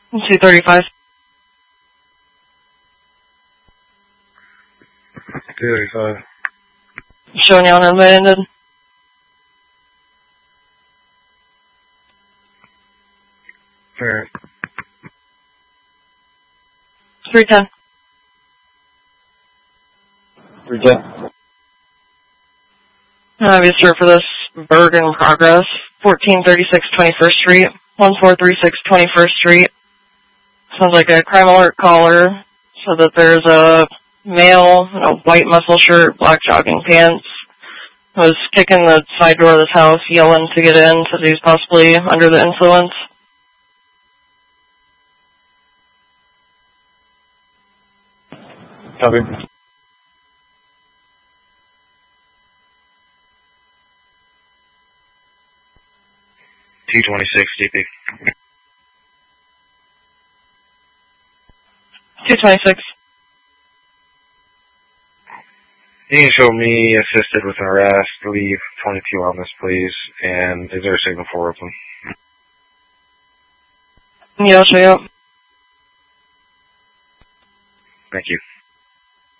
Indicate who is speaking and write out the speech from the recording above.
Speaker 1: 235.
Speaker 2: 235.
Speaker 1: Showing you on unabandoned.
Speaker 2: Alright.
Speaker 1: 310.
Speaker 2: 310.
Speaker 1: Have you served for this bird in progress. 1436 21st Street. 1436 21st Street. Sounds like a crime alert caller. So that there's a male in a white muscle shirt, black jogging pants. Was kicking the side door of this house, yelling to get in, said he was possibly under the influence.
Speaker 2: Copy. 226 DP.
Speaker 1: 226.
Speaker 2: You can show me assisted with an arrest, leave 22 on this, please, and is there a signal for open?
Speaker 1: Yeah, I'll show you up.
Speaker 2: Thank you.